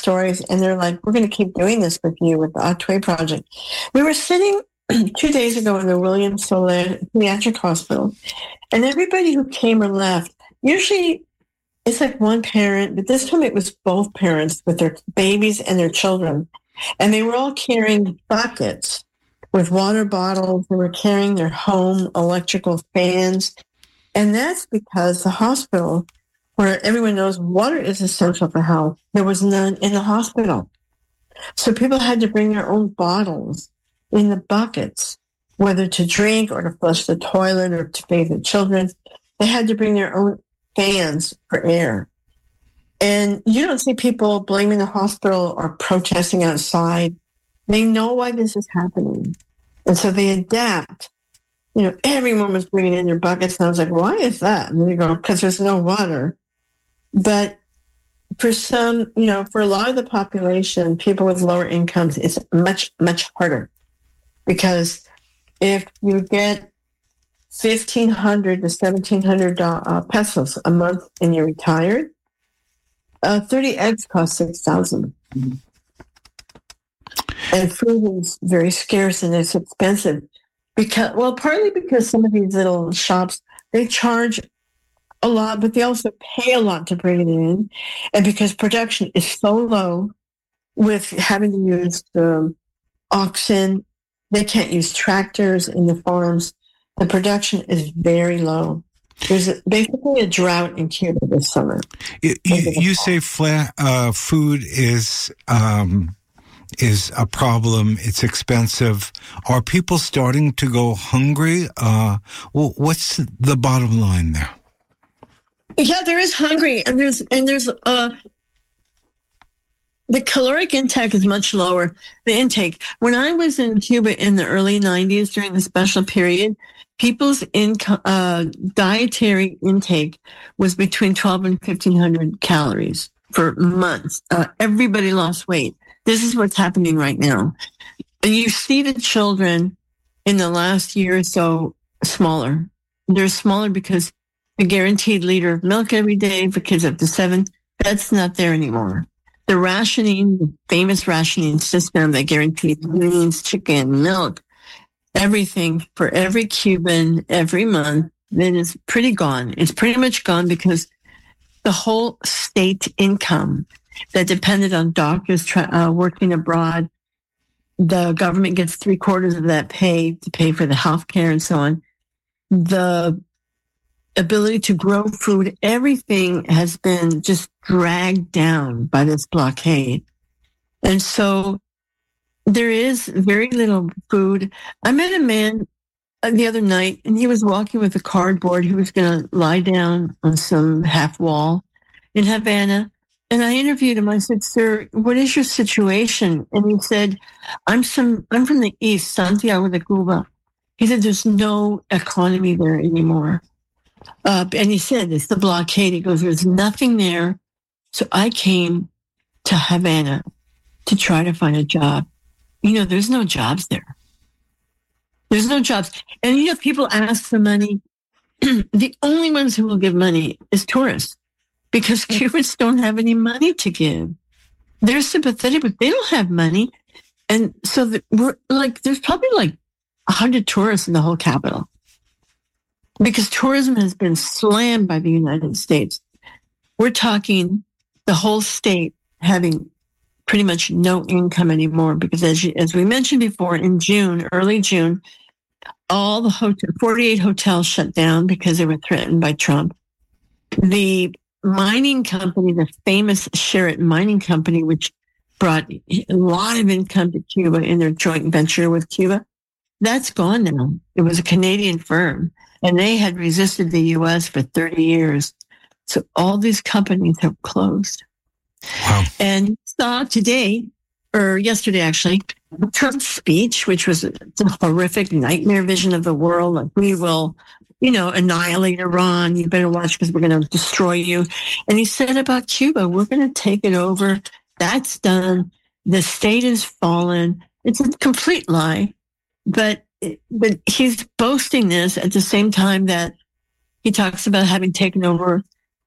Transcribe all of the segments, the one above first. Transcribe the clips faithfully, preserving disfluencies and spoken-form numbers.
stories, and they're like, we're going to keep doing this with you with the Octave Project. We were sitting two days ago in the William Soler Pediatric Hospital, and everybody who came or left, usually it's like one parent, but this time it was both parents with their babies and their children. And they were all carrying buckets with water bottles. They were carrying their home electrical fans. And that's because the hospital, where everyone knows water is essential for health, there was none in the hospital. So people had to bring their own bottles in the buckets, whether to drink or to flush the toilet or to bathe the children. They had to bring their own fans for air. And you don't see people blaming the hospital or protesting outside. They know why this is happening. And so they adapt. You know, everyone was bringing in their buckets. And I was like, why is that? And they go, because there's no water. But for some, you know, for a lot of the population, people with lower incomes, it's much, much harder. Because if you get fifteen hundred to seventeen hundred uh, pesos a month and you're retired, uh, thirty eggs cost six thousand. Mm-hmm. And food is very scarce and it's expensive. Because, well, partly because some of these little shops, they charge a lot, but they also pay a lot to bring it in. And because production is so low with having to use um, oxen, they can't use tractors in the farms. The production is very low. There's a, basically a drought in Cuba this summer. You, you, you say flat, uh, food is um, is a problem. It's expensive. Are people starting to go hungry? Uh, well, what's the bottom line there? Yeah, there is hungry, and there's and there's uh, the caloric intake is much lower. The intake. When I was in Cuba in the early nineties during the special period, people's income, uh, dietary intake was between twelve and fifteen hundred calories for months. Uh, everybody lost weight. This is what's happening right now. And you see the children in the last year or so smaller. They're smaller because the guaranteed liter of milk every day for kids up to seven, that's not there anymore. The rationing, the famous rationing system that guaranteed beans, chicken, milk, everything for every Cuban every month, that is pretty gone. It's pretty much gone because the whole state income that depended on doctors tra- uh, working abroad, the government gets three quarters of that pay to pay for the health care and so on. The ability to grow food, everything has been just dragged down by this blockade. And so there is very little food. I met a man the other night, and he was walking with a cardboard. He was going to lie down on some half wall in Havana. And I interviewed him. I said, "Sir, what is your situation?" And he said, I'm some, I'm from the East, Santiago de Cuba. He said, there's no economy there anymore. Uh, and he said, it's the blockade. He goes, there's nothing there. So I came to Havana to try to find a job. You know, there's no jobs there. There's no jobs. And, you know, people ask for money. The only ones who will give money is tourists because Cubans don't have any money to give. They're sympathetic, but they don't have money. And so the, we're like, there's probably like a hundred tourists in the whole capital because tourism has been slammed by the United States. We're talking the whole state having pretty much no income anymore because as you, as we mentioned before, in June, early June, all the hotel, forty-eight hotels shut down because they were threatened by Trump. The mining company, the famous Sherritt Mining Company, which brought a lot of income to Cuba in their joint venture with Cuba, that's gone now. It was a Canadian firm, and they had resisted the U S for thirty years. So all these companies have closed. Wow. And saw today, or yesterday actually, Trump's speech, which was a horrific nightmare vision of the world, like we will, you know, annihilate Iran. You better watch because we're going to destroy you. And he said about Cuba, we're going to take it over. That's done. The state has fallen. It's a complete lie. But but he's boasting this at the same time that he talks about having taken over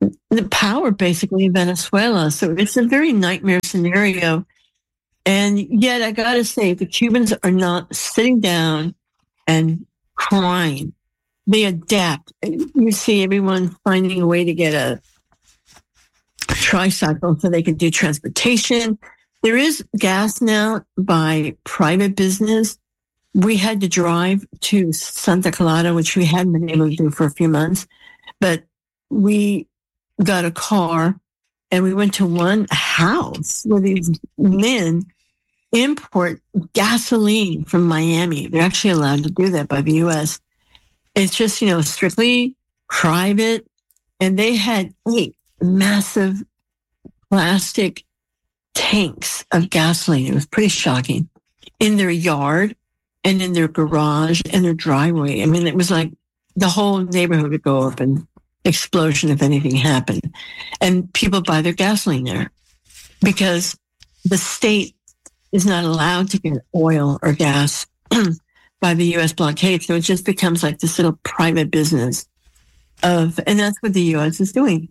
the power basically in Venezuela. So it's a very nightmare scenario. And yet, I got to say, the Cubans are not sitting down and crying. They adapt. You see everyone finding a way to get a tricycle so they can do transportation. There is gas now by private business. We had to drive to Santa Clara, which we hadn't been able to do for a few months, but we got a car and we went to one house where these men import gasoline from Miami. They're actually allowed to do that by the U S. It's just, you know, strictly private. And they had eight massive plastic tanks of gasoline. It was pretty shocking in their yard and in their garage and their driveway. I mean, it was like the whole neighborhood would go up and explosion if anything happened. And people buy their gasoline there because the state is not allowed to get oil or gas by the U S blockade. So it just becomes like this little private business of, and that's what the U S is doing.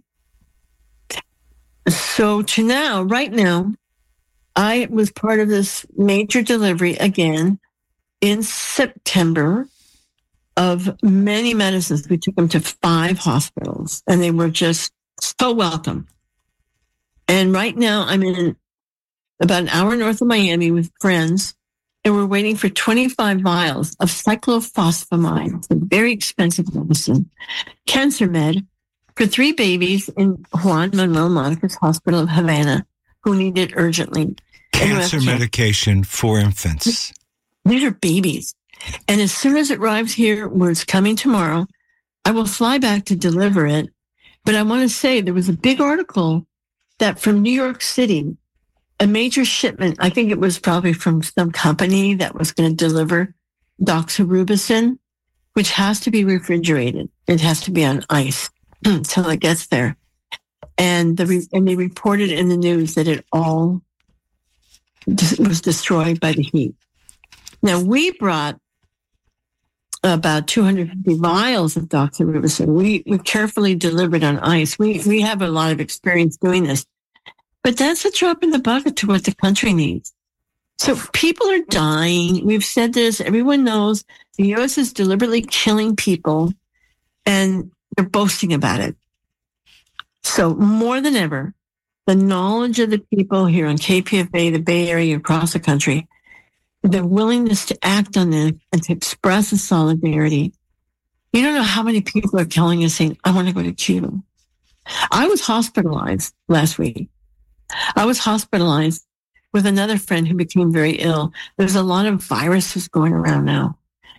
So to now, right now, I was part of this major delivery again in September of many medicines. We took them to five hospitals and they were just so welcome. And right now I'm in about an hour north of Miami with friends and we're waiting for twenty-five vials of cyclophosphamide. It's a very expensive medicine, Cancer Med, for three babies in Juan Manuel Monica's Hospital of Havana who need it urgently. Cancer medication for infants. These are babies. And as soon as it arrives here, where it's coming tomorrow, I will fly back to deliver it. But I want to say there was a big article that from New York City, a major shipment, I think it was probably from some company that was going to deliver doxorubicin, which has to be refrigerated. It has to be on ice until it gets there. And the and they reported in the news that it all was destroyed by the heat. Now, we brought about two hundred fifty vials of doxorubicin. We, we carefully delivered on ice. We, we have a lot of experience doing this. But that's a drop in the bucket to what the country needs. So people are dying. We've said this. Everyone knows the U S is deliberately killing people, and they're boasting about it. So more than ever, the knowledge of the people here on K P F A, the Bay Area, across the country, the willingness to act on this and to express a solidarity. You don't know how many people are calling us saying, I want to go to Cuba. I was hospitalized last week. I was hospitalized with another friend who became very ill. There's a lot of viruses going around now.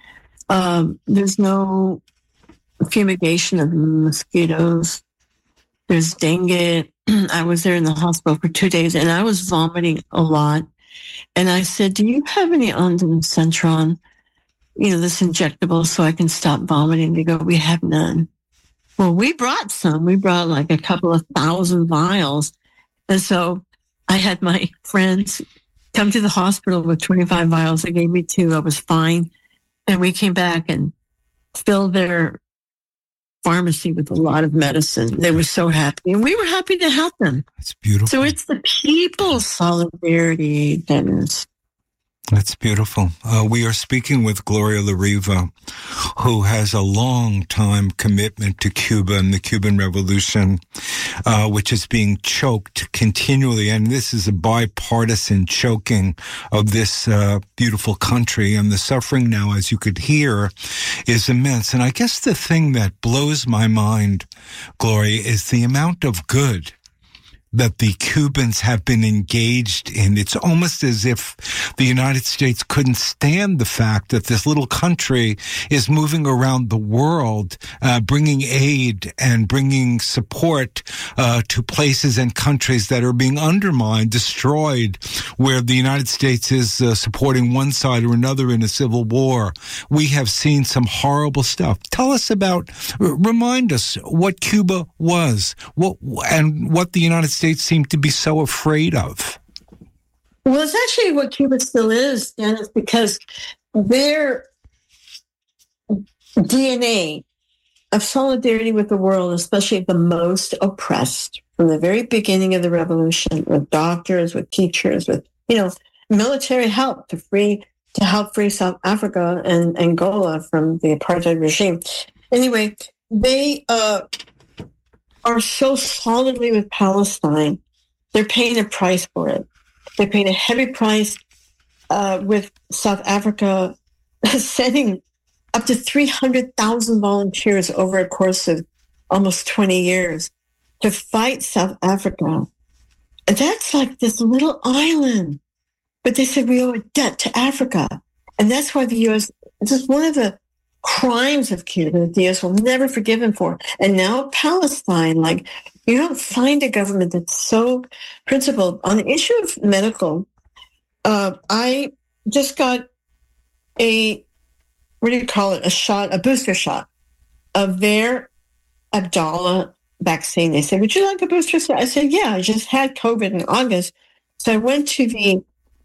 Um, there's no fumigation of mosquitoes. There's dengue. I was there in the hospital for two days and I was vomiting a lot. And I said, do you have any ondansetron, you know, this injectable so I can stop vomiting? They go, we have none. Well, we brought some. We brought like a couple of thousand vials. And so I had my friends come to the hospital with twenty-five vials. They gave me two. I was fine. And we came back and filled their pharmacy with a lot of medicine. They were so happy. And we were happy to help them. That's beautiful. So it's the people's solidarity, Dennis. That's beautiful. Uh, we are speaking with Gloria La Riva, who has a long time commitment to Cuba and the Cuban Revolution, uh, which is being choked continually. And this is a bipartisan choking of this uh, beautiful country. And the suffering now, as you could hear, is immense. And I guess the thing that blows my mind, Gloria, is the amount of good that the Cubans have been engaged in. It's almost as if the United States couldn't stand the fact that this little country is moving around the world, uh, bringing aid and bringing support uh, to places and countries that are being undermined, destroyed, where the United States is uh, supporting one side or another in a civil war. We have seen some horrible stuff. Tell us about, remind us what Cuba was, what and what the United States States seem to be so afraid of. Well, it's actually what Cuba still is, Dennis, because their D N A of solidarity with the world, especially the most oppressed, from the very beginning of the revolution, with doctors, with teachers, with, you know, military help to free to help free South Africa and Angola from the apartheid regime. Anyway, they uh, are so solidly with Palestine. They're paying a price for it. They're paying a heavy price uh, with South Africa sending up to three hundred thousand volunteers over a course of almost twenty years to fight South Africa. And that's like this little island. But they said we owe a debt to Africa. And that's why the U S, this is one of the crimes of Cuba that the U S will never forgive him for. And now Palestine, like, you don't find a government that's so principled. On the issue of medical, uh, I just got a, what do you call it, a shot, a booster shot of their Abdallah vaccine. They said, would you like a booster shot? I said, yeah, I just had COVID in August. So I went to the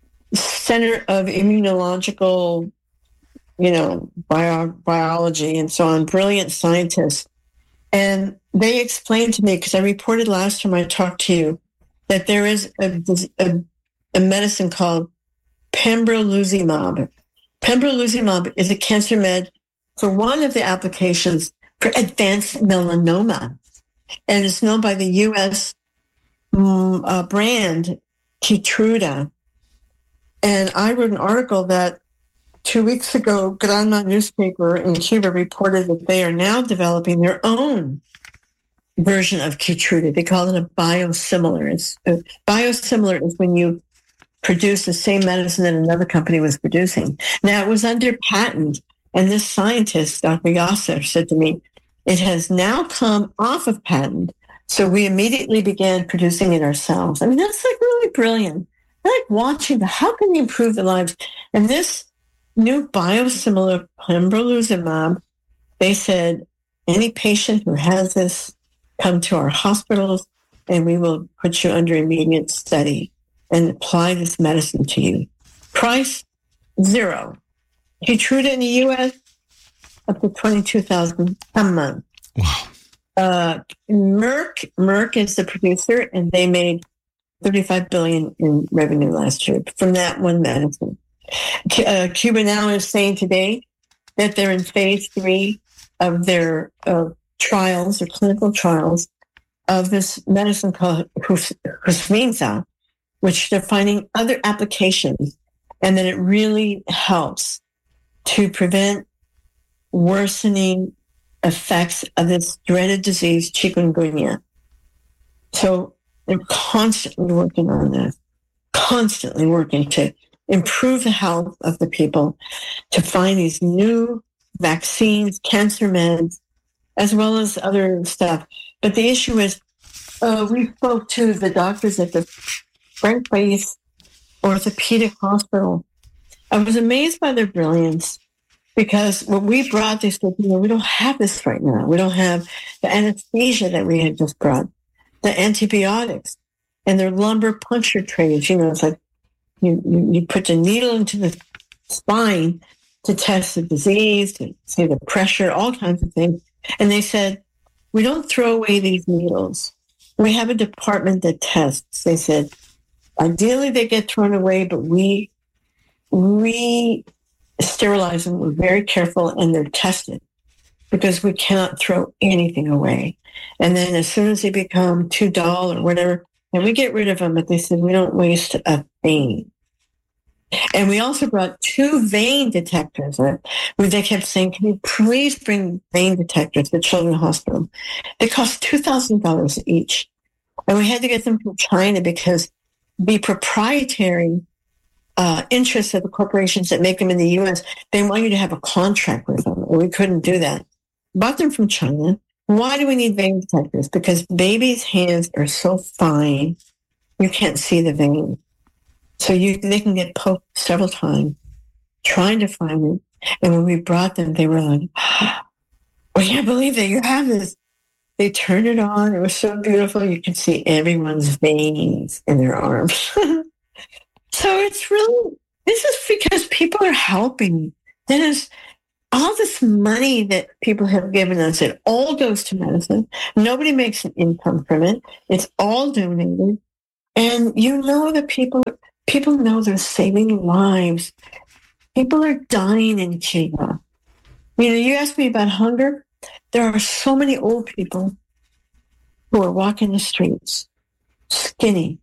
Center of Immunological, you know, bio, biology and so on, brilliant scientists. And they explained to me, because I reported last time I talked to you, that there is a, a, a medicine called pembrolizumab. Pembrolizumab is a cancer med for one of the applications for advanced melanoma. And it's known by the U S um, uh, brand Keytruda. And I wrote an article that two weeks ago, Granma newspaper in Cuba reported that they are now developing their own version of Keytruda. They call it a biosimilar. It's, a biosimilar is when you produce the same medicine that another company was producing. Now, it was under patent, and this scientist, Doctor Yasser, said to me, it has now come off of patent, so we immediately began producing it ourselves. I mean, that's like really brilliant. I like watching the, how can we improve the lives? And this new biosimilar pembrolizumab, they said, any patient who has this, come to our hospitals and we will put you under immediate study and apply this medicine to you. Price, zero. Keytruda in the U S, up to twenty-two thousand dollars a month. Wow. Uh, Merck, Merck is the producer, and they made thirty-five billion dollars in revenue last year from that one medicine. Uh, Cuba now is saying today that they're in phase three of their uh, trials or clinical trials of this medicine called Husminza, which they're finding other applications, and that it really helps to prevent worsening effects of this dreaded disease, chikungunya. So they're constantly working on this, constantly working to improve the health of the people, to find these new vaccines, cancer meds, as well as other stuff. But the issue is, uh, we spoke to the doctors at the Frank-based orthopedic hospital. I was amazed by their brilliance, because what we brought, they said, you know, we don't have this right now. We don't have the anesthesia that we had just brought, the antibiotics, and their lumbar puncture trays. You know, it's like you, you, you put the needle into the spine to test the disease, to see the pressure, all kinds of things. And they said, we don't throw away these needles. We have a department that tests. They said, ideally they get thrown away, but we we sterilize them. We're very careful, and they're tested because we cannot throw anything away. And then as soon as they become too dull or whatever, and we get rid of them, but they said we don't waste a thing. And we also brought two vein detectors, where they kept saying, can you please bring vein detectors to Children's Hospital? They cost two thousand dollars each. And we had to get them from China because the proprietary uh, interests of the corporations that make them in the U S, they want you to have a contract with them. And we couldn't do that. Bought them from China. Why do we need vein detectors? Because babies' hands are so fine, you can't see the vein. So you, they can get poked several times trying to find it. And when we brought them, they were like, oh, we can't believe that you have this. They turned it on. It was so beautiful. You could see everyone's veins in their arms. So it's really, this is because people are helping. Dennis, all this money that people have given us, it all goes to medicine. Nobody makes an income from it. It's all donated. And you know that people, people know they're saving lives. People are dying in Cuba. You know, you asked me about hunger. There are so many old people who are walking the streets, skinny.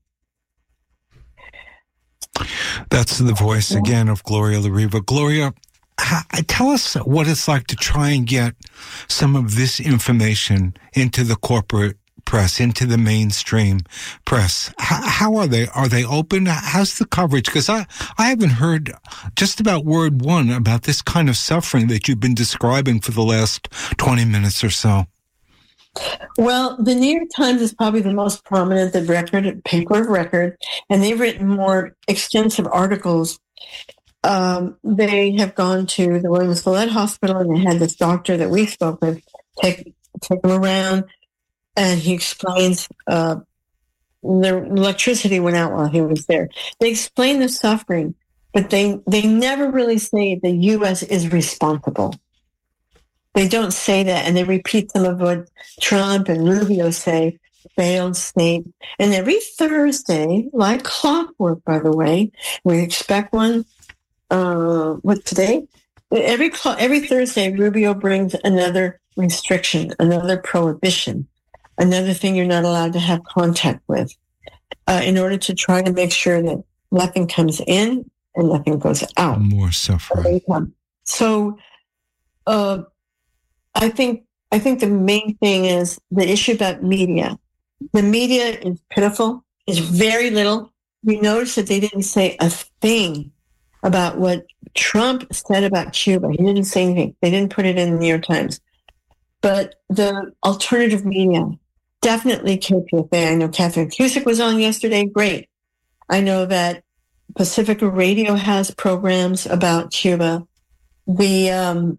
That's the voice again of Gloria La Riva. Gloria, tell us what it's like to try and get some of this information into the corporate press, into the mainstream press. How, how are they? Are they open? How's the coverage? Because I, I haven't heard just about word one about this kind of suffering that you've been describing for the last twenty minutes or so. Well, the New York Times is probably the most prominent, the record, paper of record, and they've written more extensive articles. Um, they have gone to the Williams Villette Hospital, and they had this doctor that we spoke with take take them around, and he explains uh, the electricity went out while he was there. They explain the suffering, but they they never really say the U S is responsible. They don't say that, and they repeat some of what Trump and Rubio say, failed state. And every Thursday, like clockwork, by the way, we expect one, uh, what, today? Every every Thursday, Rubio brings another restriction, another prohibition, another thing you're not allowed to have contact with, uh, in order to try to make sure that nothing comes in and nothing goes out. More suffering. So, uh, I think I think the main thing is the issue about media. The media is pitiful. It's very little. You notice that they didn't say a thing about what Trump said about Cuba. He didn't say anything. They didn't put it in the New York Times. But the alternative media, definitely K P F A. I know Catherine Cusick was on yesterday. Great. I know that Pacifica Radio has programs about Cuba. The um,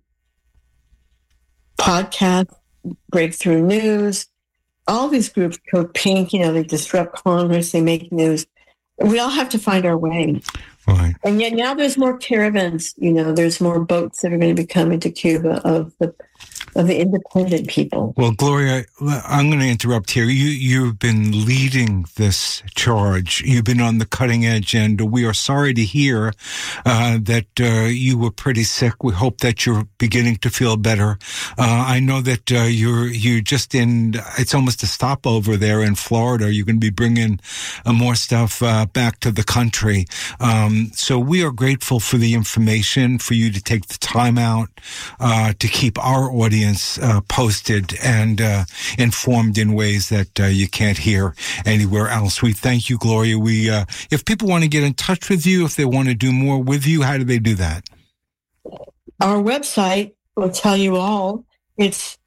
podcast, Breakthrough News, all these groups, Code Pink, you know, they disrupt Congress, they make news. We all have to find our way. Right. And yet now there's more caravans, you know, there's more boats that are going to be coming to Cuba of the of the independent people. Well, Gloria, I'm going to interrupt here. You, you've been leading this charge. You've been on the cutting edge, and we are sorry to hear uh, that uh, you were pretty sick. We hope that you're beginning to feel better. Uh, I know that uh, you're you're just in, it's almost a stopover there in Florida. You're going to be bringing uh, more stuff uh, back to the country. Um, so we are grateful for the information, for you to take the time out uh, to keep our audience Uh, posted and uh, informed in ways that uh, you can't hear anywhere else. We thank you, Gloria. We, uh, if people want to get in touch with you, if they want to do more with you, how do they do that? Our website will tell you all. It's